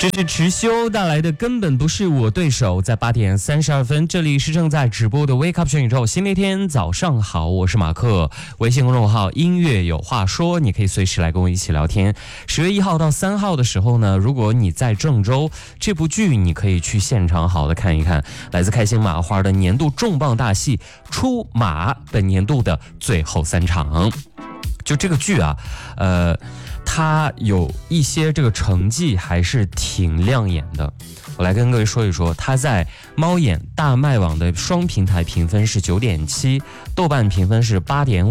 这是池修带来的根本不是我对手，在8点32分，这里是正在直播的 Wake Up 全宇宙新的一天，早上好，我是马克，微信公众号音乐有话说，你可以随时来跟我一起聊天。10月1号到3号的时候呢，如果你在郑州，这部剧你可以去现场好的看一看，来自开心麻花的年度重磅大戏出马，本年度的最后3场。就这个剧啊，它有一些这个成绩还是挺亮眼的。我来跟各位说一说，它在猫眼、大麦网的双平台评分是9.7，豆瓣评分是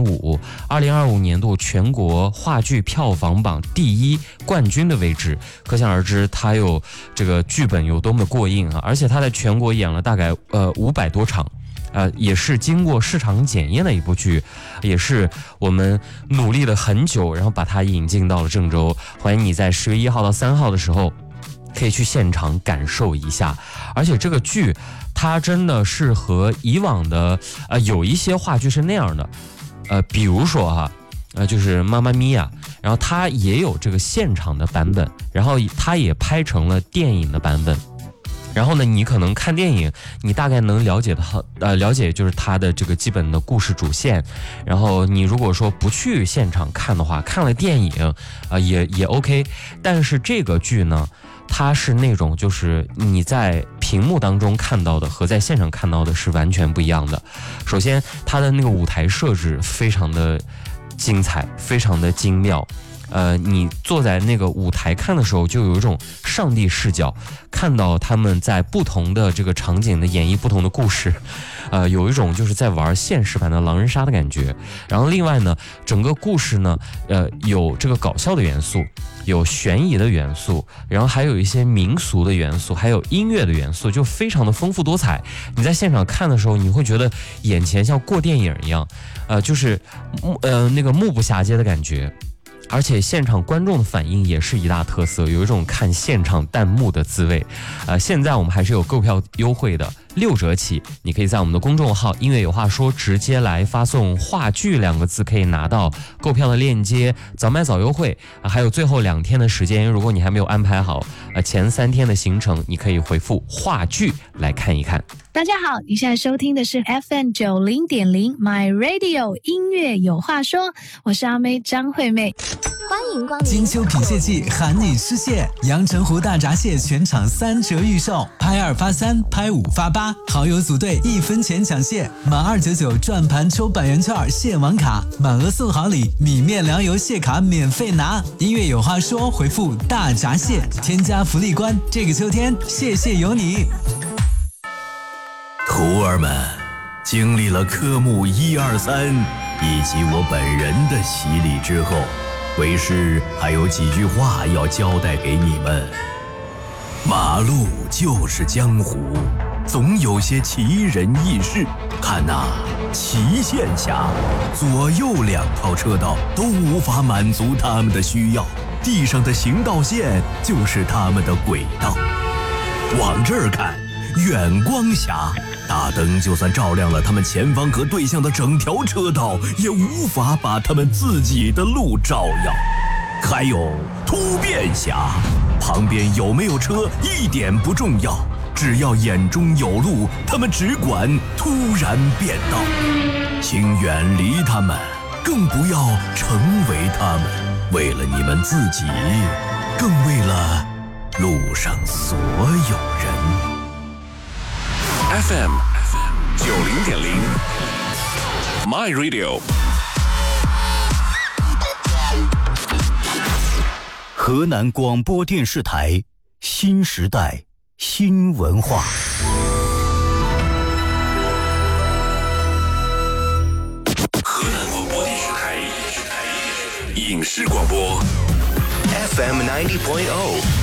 8.5，2025年度全国话剧票房榜第1冠军的位置，可想而知它有这个剧本有多么过硬啊！而且它在全国演了大概500多场。也是经过市场检验的一部剧，也是我们努力了很久，然后把它引进到了郑州。欢迎你在10月1号到3号的时候，可以去现场感受一下。而且这个剧，它真的是和以往的有一些话剧是那样的，比如说哈，就是妈妈咪呀，然后它也有这个现场的版本，然后它也拍成了电影的版本。然后呢，你可能看电影，你大概能了解就是它的这个基本的故事主线。然后你如果说不去现场看的话，看了电影也 OK。但是这个剧呢，它是那种就是你在屏幕当中看到的和在现场看到的是完全不一样的。首先，它的那个舞台设置非常的精彩，非常的精妙。你坐在那个舞台看的时候，就有一种上帝视角，看到他们在不同的这个场景的演绎不同的故事，有一种就是在玩现实版的狼人杀的感觉。然后另外呢，整个故事呢，有这个搞笑的元素，有悬疑的元素，然后还有一些民俗的元素，还有音乐的元素，就非常的丰富多彩。你在现场看的时候，你会觉得眼前像过电影一样，就是那个目不暇接的感觉。而且现场观众的反应也是一大特色，有一种看现场弹幕的滋味。现在我们还是有购票优惠的，6折起，你可以在我们的公众号音乐有话说直接来发送话剧2个字，可以拿到购票的链接，早买早优惠。还有最后2天的时间，如果你还没有安排好前3天的行程，你可以回复话剧来看一看。 大家好，你现在收听的是 FM90.0 My Radio 音乐有话说，我是阿妹张惠妹。 欢迎光临金秋品蟹季喊你吃蟹，阳澄湖大闸蟹全场3折预售，拍2发3，拍5发8，好友组队1分钱抢蟹，满299转盘抽100元券蟹王卡，满额送好礼，米面粮油蟹卡免费拿。音乐有话说，回复大闸蟹，添加福利关，这个秋天蟹蟹有你。 徒儿们，经历了科目1、2、3以及我本人的洗礼之后，为师还有几句话要交代给你们。马路就是江湖，总有些奇人异事。看呐，祁县峡左右2套车道都无法满足他们的需要，地上的行道线就是他们的轨道。往这儿看，远光峡大灯就算照亮了他们前方和对向的整条车道，也无法把他们自己的路照耀。还有突变峡，旁边有没有车一点不重要，只要眼中有路，他们只管突然变道。请远离他们，更不要成为他们，为了你们自己，更为了路上所有人。 FM 90.0 My Radio 河南广播电视台新时代新文化。 河南广播电视台影视广播 FM 90.0